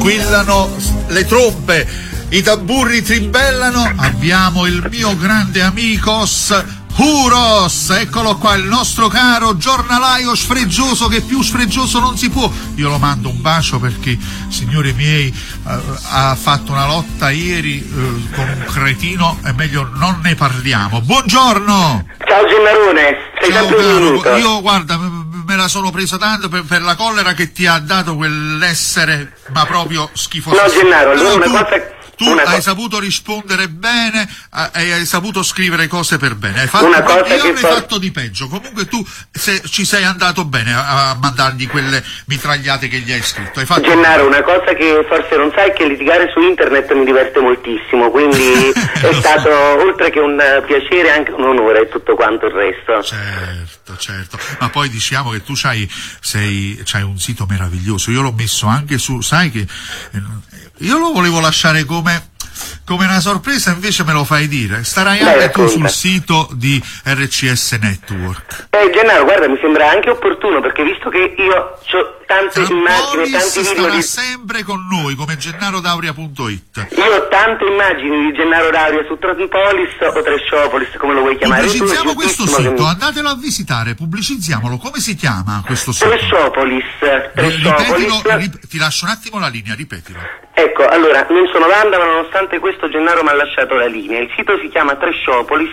squillano le trombe, i tamburri tribellano, abbiamo il mio grande amicos Huros, eccolo qua, il nostro caro giornalaio sfreggioso, che più sfreggioso non si può. Io lo mando un bacio perché, signori miei, ha fatto una lotta ieri con un cretino, è meglio non ne parliamo. Buongiorno! Ciao Gennarone, sei Ciao, sempre venuto. caro. Io, guarda, me la sono presa tanto per la collera che ti ha dato quell'essere, ma proprio schifoso. No Gennaro, allora una cosa... Tu hai saputo rispondere bene, hai saputo scrivere cose per bene. Hai fatto fatto di peggio. Comunque tu ci sei andato bene a mandargli quelle mitragliate che gli hai scritto. Gennaro, una cosa che forse non sai è che litigare su internet mi diverte moltissimo, quindi è stato oltre che un piacere anche un onore e tutto quanto il resto. Certo. Ma poi diciamo che tu c'hai un sito meraviglioso. Io l'ho messo anche su, sai che io lo volevo lasciare come una sorpresa, invece me lo fai dire. Starai anche tu sul sito di RCS Network. Gennaro, guarda, mi sembra anche opportuno, perché visto che io ho tante immagini, tanti video starà sempre con noi come gennarodauria.it. Io ho tante immagini di Gennaro Dauria su Trompolis o Tresciopolis, come lo vuoi chiamare. Pubblicizziamo questo sito, andatelo a visitare, pubblicizziamolo. Come si chiama questo sito? Tresciopolis. Ripetilo, ti lascio un attimo la linea, ripetilo. Ecco, allora, non sono Wanda, ma nonostante questo Gennaro mi ha lasciato la linea. Il sito si chiama Tresciopolis,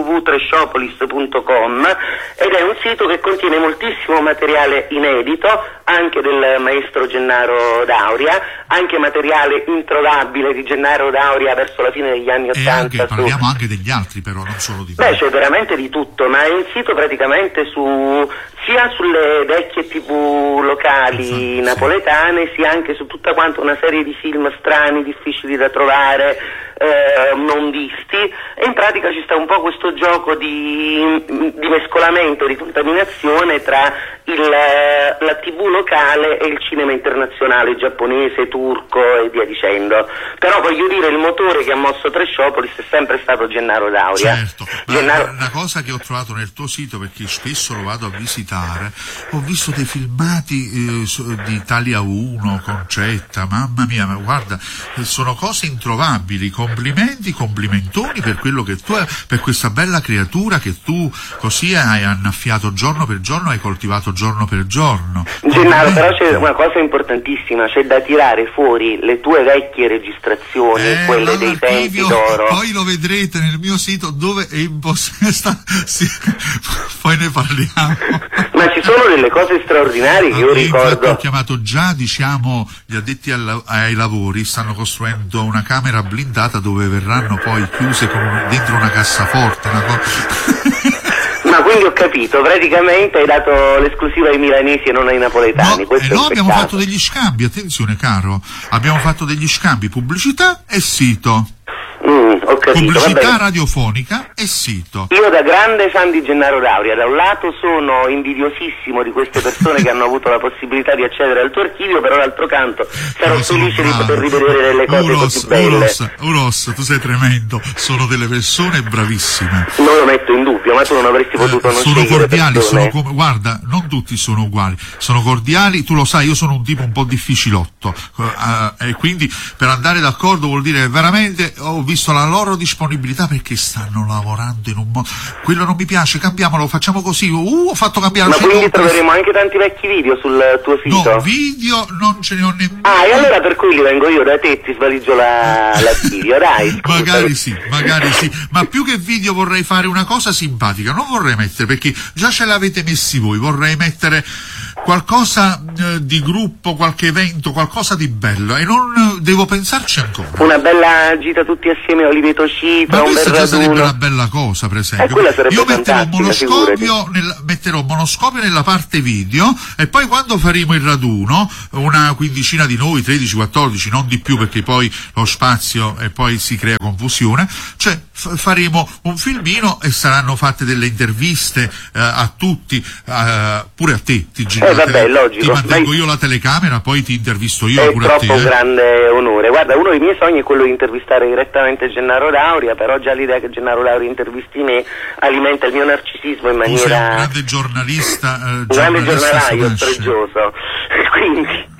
www.tresciopolis.com, ed è un sito che contiene moltissimo materiale inedito, anche del maestro Gennaro Dauria, anche materiale introvabile di Gennaro Dauria verso la fine degli anni '80. Parliamo anche degli altri, però, non solo di c'è veramente di tutto, ma è un sito praticamente sia sulle vecchie TV locali napoletane, sia anche su tutta quanta una serie di film strani, difficili da trovare, non visti, e in pratica ci sta un po' questo gioco di mescolamento, di contaminazione tra la TV locale e il cinema internazionale, giapponese, turco e via dicendo. Però voglio dire, il motore che ha mosso Tresciopolis è sempre stato Gennaro Dauria. Certo, ma una cosa che ho trovato nel tuo sito, perché spesso lo vado a visitare, ho visto dei filmati di Italia 1, Concetta, mamma mia, ma guarda, sono cose introvabili. Complimentoni per quello che tu hai, per questa bella creatura che tu così hai annaffiato giorno per giorno, hai coltivato giorno per giorno. Gennaro, però c'è una cosa importantissima, c'è da tirare fuori le tue vecchie registrazioni, quelle dei tempi d'oro. Poi lo vedrete nel mio sito, dove è impossibile, poi ne parliamo. Ma ci sono delle cose straordinarie che io ricordo. Infatti ho chiamato già, gli addetti ai lavori stanno costruendo una camera blindata dove verranno poi chiuse dentro una cassaforte. Ma quindi ho capito, praticamente hai dato l'esclusiva ai milanesi e non ai napoletani. No, abbiamo fatto degli scambi, attenzione caro, abbiamo fatto degli scambi, pubblicità e sito. Ho capito, pubblicità radiofonica e sito. Io, da grande fan di Gennaro Dauria, da un lato sono invidiosissimo di queste persone che hanno avuto la possibilità di accedere al tuo archivio, però d'altro canto sarò felice di poter rivedere delle cose così belle. Uros, tu sei tremendo, sono delle persone bravissime. Non lo metto in dubbio, ma tu non avresti potuto non sono cordiali, guarda, non tutti sono uguali, sono cordiali, tu lo sai, io sono un tipo un po' difficilotto, e quindi per andare d'accordo vuol dire veramente ho visto la loro disponibilità, perché stanno lavorando in un modo, quello non mi piace, cambiamolo, facciamo così, ho fatto cambiare. Ma quindi troveremo anche tanti vecchi video sul tuo sito? No, video non ce ne ho nemmeno. E allora per quelli vengo io da te e ti svaliggio l'archivio, dai. Magari sì, ma più che video vorrei fare una cosa simpatica, non vorrei mettere, perché già ce l'avete messi voi, vorrei mettere qualcosa di gruppo, qualche evento, qualcosa di bello, e non devo pensarci ancora. Una bella gita tutti assieme a Oliveto Scifra, ma questa già sarebbe una bella cosa, per esempio. Io metterò monoscopio nella parte video, e poi quando faremo il raduno, una quindicina di noi, 13, 14, non di più, perché poi lo spazio e poi si crea confusione, cioè faremo un filmino e saranno fatte delle interviste a tutti, pure a te, ti giro. Vabbè, logico. Ti mantengo io la telecamera, poi ti intervisto io. È troppo un grande onore. Guarda, uno dei miei sogni è quello di intervistare direttamente Gennaro Dauria, però già l'idea che Gennaro Dauria intervisti me alimenta il mio narcisismo in maniera... Tu sei un grande giornalista, un grande giornalaio sfreggioso. Quindi...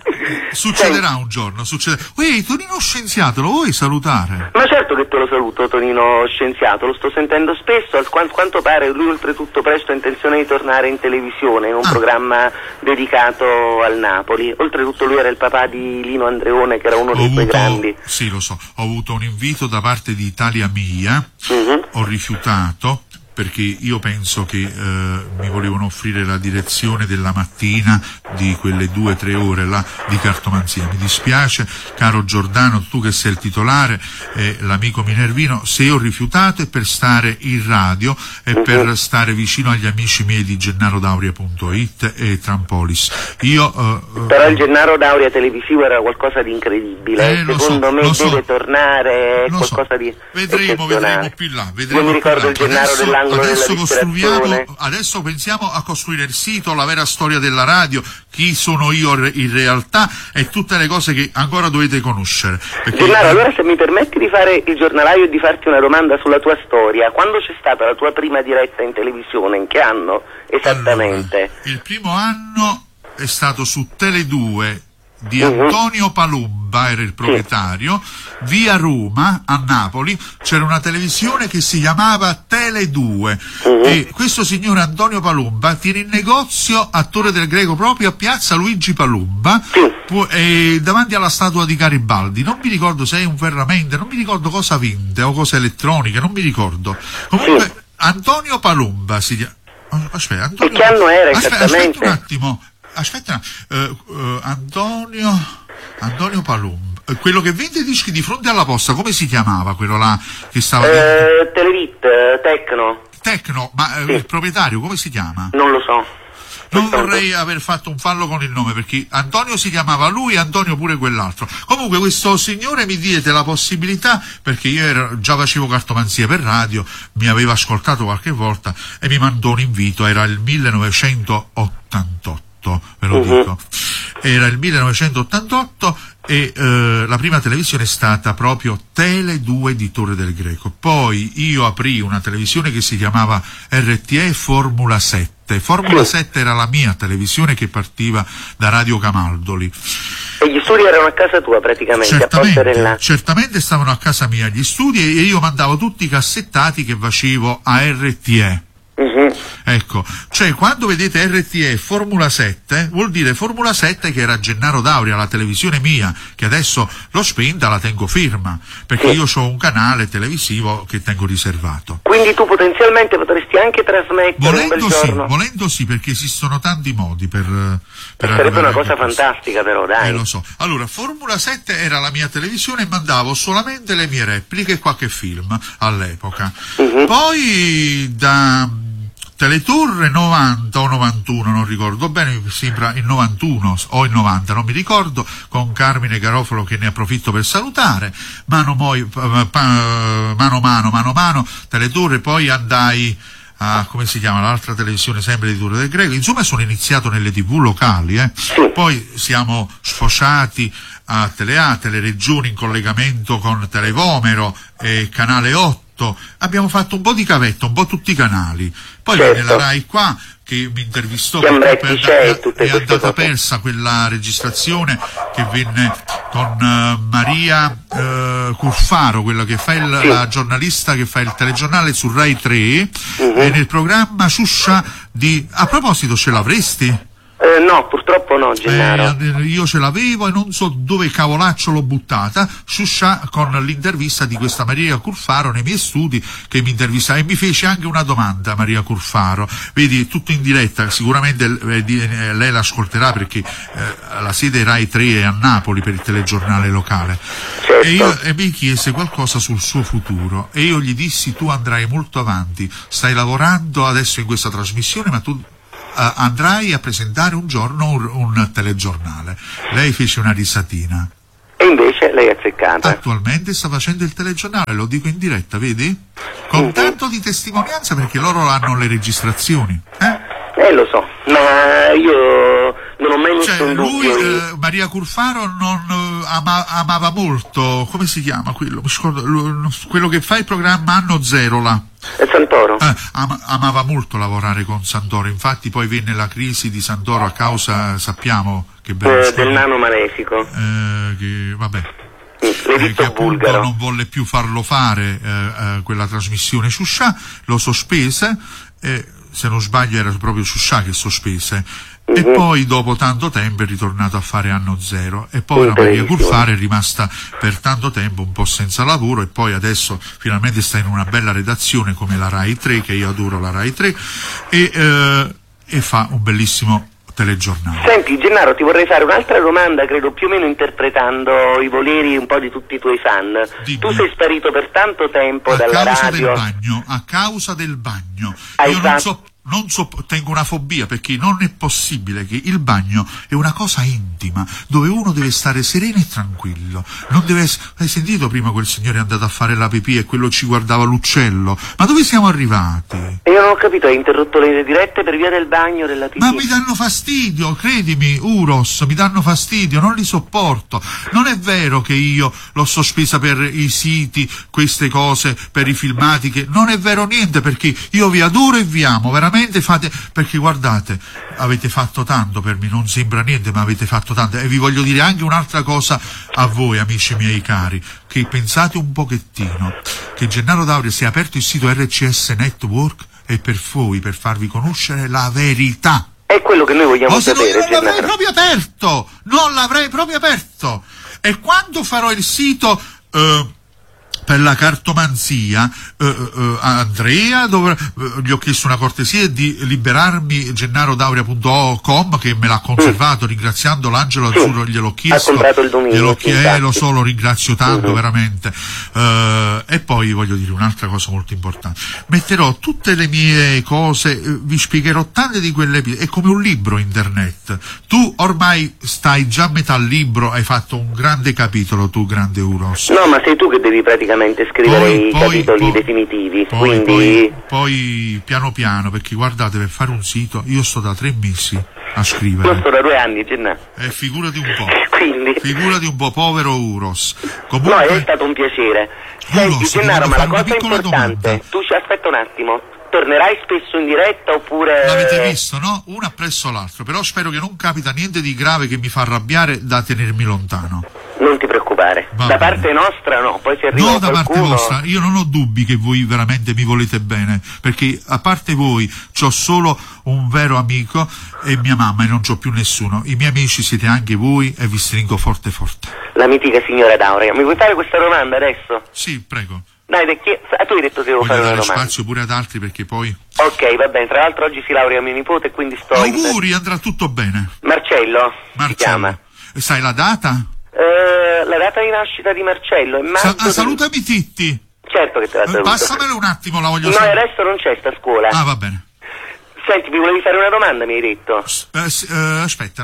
Succederà un giorno, succederà. Uè, Tonino Scienziato, lo vuoi salutare? Ma certo che te lo saluto, Tonino Scienziato, lo sto sentendo spesso, quanto pare lui oltretutto presto ha intenzione di tornare in televisione in un programma dedicato al Napoli. Oltretutto lui era il papà di Lino Andreone, che era uno dei suoi grandi. Sì, lo so, ho avuto un invito da parte di Italia Mia, ho rifiutato, perché io penso che mi volevano offrire la direzione della mattina di quelle 2-3 ore là di cartomanzia. Mi dispiace, caro Giordano, tu che sei il titolare, l'amico Minervino, se ho rifiutato è per stare in radio e per stare vicino agli amici miei di GennaroDauria.it e Trampolis. Però il Gennaro Dauria televisivo era qualcosa di incredibile, secondo me deve tornare qualcosa di vedremo più là. Io mi ricordo il Gennaro dell'angolo adesso pensiamo a costruire il sito, la vera storia della radio, chi sono io in realtà e tutte le cose che ancora dovete conoscere. Gennaro, allora se mi permetti di fare il giornalaio e di farti una domanda sulla tua storia, quando c'è stata la tua prima diretta in televisione, in che anno esattamente? Allora, il primo anno è stato su Tele2 di Antonio Palumba, era il proprietario, via Roma a Napoli c'era una televisione che si chiamava Tele2 e questo signore Antonio Palumba tiene il negozio a Torre del Greco, proprio a piazza Luigi Palumba, davanti alla statua di Garibaldi. Non mi ricordo se è un Ferramenta, non mi ricordo cosa vende o cosa elettronica, non mi ricordo. Comunque Antonio Palumba si chiama. Aspetta, Antonio, e che anno era esattamente? Aspetta un attimo. Aspetta, Antonio Palumba, quello che vende dischi di fronte alla posta, come si chiamava quello là che stava Televit, Tecno, ma il proprietario come si chiama? Non lo so. Non vorrei aver fatto un fallo con il nome, perché Antonio si chiamava lui e Antonio pure quell'altro. Comunque questo signore mi diede la possibilità, perché io già facevo cartomanzia per radio, mi aveva ascoltato qualche volta e mi mandò un invito, era il 1988. Ve lo dico, era il 1988 e la prima televisione è stata proprio Tele2 di Torre del Greco. Poi io aprì una televisione che si chiamava RTE Formula 7. Formula 7 era la mia televisione che partiva da Radio Camaldoli. E gli studi erano a casa tua praticamente? Certamente stavano a casa mia gli studi e io mandavo tutti i cassettati che facevo a RTE. Ecco, cioè quando vedete RTE Formula 7 vuol dire Formula 7 che era Gennaro Dauria, la televisione mia, che adesso l'ho spenta, la tengo ferma, perché io ho un canale televisivo che tengo riservato. Quindi tu potenzialmente potresti anche trasmettere un bel giorno? Volendo sì, perché esistono tanti modi per sarebbe una cosa fantastica, però dai. Lo so. Allora, Formula 7 era la mia televisione e mandavo solamente le mie repliche e qualche film all'epoca. Poi da Teletorre 90 o 91, non ricordo bene, mi sembra il 91 o il 90, non mi ricordo, con Carmine Garofalo che ne approfitto per salutare, mano a mano, Teletorre, poi andai a, come si chiama, l'altra televisione sempre di Torre del Greco, insomma sono iniziato nelle TV locali, poi siamo sfociati a Teleà, Teleregioni in collegamento con Televomero e Canale 8, abbiamo fatto un po' di cavetta, un po' tutti i canali, poi venne la Rai qua che mi intervistò, è andata persa quella registrazione che venne con Maria Cuffaro, quella che fa la giornalista che fa il telegiornale su Rai 3 e nel programma Ciuscia a proposito ce l'avresti? No, purtroppo no, Gennaro. Io ce l'avevo e non so dove cavolaccio l'ho buttata, Ciuscia, con l'intervista di questa Maria Curfaro nei miei studi, che mi intervista e mi fece anche una domanda, Maria Curfaro, vedi, tutto in diretta, sicuramente lei l'ascolterà perché la sede Rai 3 è a Napoli per il telegiornale locale. Certo. E mi chiese qualcosa sul suo futuro e io gli dissi: tu andrai molto avanti, stai lavorando adesso in questa trasmissione, ma tu andrai a presentare un giorno un telegiornale. Lei fece una risatina. E invece lei è azzeccata. Attualmente sta facendo il telegiornale, lo dico in diretta, vedi? Con tanto di testimonianza, perché loro hanno le registrazioni. Lo so, ma io non ho mai messo in dubbio. Maria Curfaro non amava molto, come si chiama quello? Mi scordo, quello che fa il programma Anno Zero là. È Santoro. Amava molto lavorare con Santoro, infatti poi venne la crisi di Santoro a causa, sappiamo che del nano malefico. Che vabbè. L'editto che appunto bulgaro non volle più farlo fare quella trasmissione Sciuscià, lo sospese, se non sbaglio era proprio Sciuscià che sospese, e poi dopo tanto tempo è ritornato a fare Anno Zero, e poi la Maria Cuffaro è rimasta per tanto tempo un po' senza lavoro, e poi adesso finalmente sta in una bella redazione come la Rai 3, che io adoro la Rai 3, e fa un bellissimo telegiornale. Senti Gennaro, ti vorrei fare un'altra domanda, credo più o meno interpretando i voleri un po' di tutti i tuoi fan. Dimmi. Tu sei sparito per tanto tempo dalla radio. A causa del bagno. Hai Io tengo una fobia, perché non è possibile che il bagno è una cosa intima dove uno deve stare sereno e tranquillo, non deve hai sentito prima quel signore è andato a fare la pipì e quello ci guardava l'uccello, ma dove siamo arrivati? Io non ho capito, hai interrotto le dirette per via del bagno, della pipì? Ma mi danno fastidio, credimi Uros, mi danno fastidio, non li sopporto. Non è vero che io l'ho sospesa per i siti, queste cose, per i filmati, che non è vero niente, perché io vi adoro e vi amo, veramente fate, perché guardate, avete fatto tanto per me, non sembra niente ma avete fatto tanto, e vi voglio dire anche un'altra cosa a voi amici miei cari, che pensate un pochettino che Gennaro D'Auria si è aperto il sito RCS Network e per voi, per farvi conoscere la verità. È quello che noi vogliamo sapere, non l'avrei proprio aperto, non l'avrei proprio aperto, e quando farò il sito per la cartomanzia, Andrea gli ho chiesto una cortesia di liberarmi gennarodauria.com, che me l'ha conservato, ringraziando l'Angelo Azzurro, gliel'ho chiesto, ha comprato il dominio, lo so, lo ringrazio tanto veramente, e poi voglio dire un'altra cosa molto importante, metterò tutte le mie cose, vi spiegherò tante di quelle, è come un libro internet, tu ormai stai già a metà libro, hai fatto un grande capitolo, tu grande Uros. No, ma sei tu che devi praticamente scrivere i capitoli definitivi, quindi... Poi piano piano, perché guardate, per fare un sito io sto da 3 mesi a scrivere. Io sto da 2 anni, Gennaro. Figurati un po'. Quindi... Figurati un po', povero Uros. Comunque... No, è stato un piacere. Senti, Gennaro, ma la cosa importante, tu ci aspetta un attimo. Tornerai spesso in diretta oppure... L'avete visto, no? Uno appresso l'altro, però spero che non capita niente di grave che mi fa arrabbiare da tenermi lontano. Non ti preoccupare, da parte nostra no, poi se arriva da qualcuno... parte vostra, io non ho dubbi che voi veramente mi volete bene, perché a parte voi c'ho solo un vero amico e mia mamma, e non c'ho più nessuno. I miei amici siete anche voi e vi stringo forte forte. La mitica signora D'Auria, mi vuoi fare questa domanda adesso? Sì, prego. Dai, perché tu hai detto che devo fare una domanda. Voglio dare spazio pure ad altri, perché poi... Ok, va bene, tra l'altro oggi si laurea mio nipote e quindi sto... Auguri, andrà tutto bene. Marcello si chiama. E sai la data? La data di nascita di Marcello è maggio... salutami Titti. Certo che te la saluto. Passamelo un attimo, la voglio sapere. No, adesso non c'è, sta a scuola. Ah, va bene. Senti, mi volevi fare una domanda, mi hai detto? Aspetta,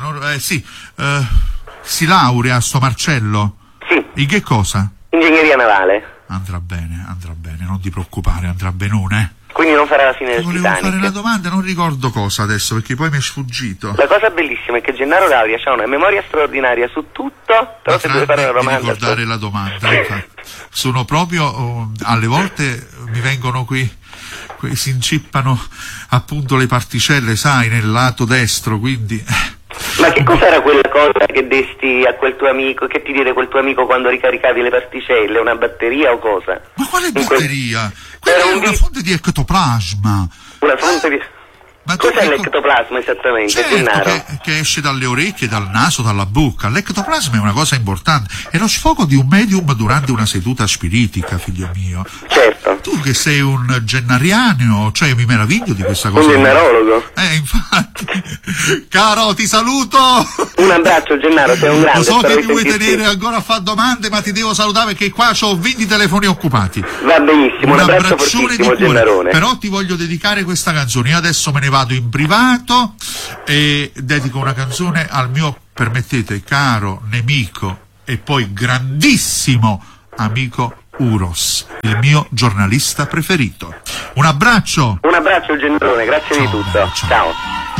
si laurea sto Marcello? Sì. In che cosa? Ingegneria navale. Andrà bene, non ti preoccupare, andrà benone. Quindi non farà la fine del Titanic. Volevo fare una domanda, non ricordo cosa adesso, perché poi mi è sfuggito. La cosa bellissima è che Gennaro D'Auria ha una memoria straordinaria su tutto, però se vuoi fare una domanda... Devi ricordare la domanda, sono proprio, alle volte mi vengono si incippano appunto le particelle, sai, nel lato destro, quindi... Ma che cos'era quella cosa che desti a quel tuo amico, che ti diede quel tuo amico quando ricaricavi le particelle? Una batteria o cosa? Ma quale batteria? Quella è una fonte di ectoplasma. Una fonte di... Cos'è l'ectoplasma esattamente, Gennaro? Che esce dalle orecchie, dal naso, dalla bocca. L'ectoplasma è una cosa importante, è lo sfogo di un medium durante una seduta spiritica, figlio mio. Certo. Tu che sei un gennariano, cioè mi meraviglio di questa cosa. Un gennarologo. Infatti. Caro, ti saluto. Un abbraccio, Gennaro, sei un grande. Lo so che mi vuoi tenere ancora a fare domande, ma ti devo salutare perché qua ho 20 telefoni occupati. Va benissimo, un abbraccio fortissimo, Gennarone. Però ti voglio dedicare questa canzone. Io adesso me ne vado in privato e dedico una canzone al mio, permettete, caro nemico e poi grandissimo amico Uros, il mio giornalista preferito. Un abbraccio. Un abbraccio, Gennarone, grazie di tutto. Ciao.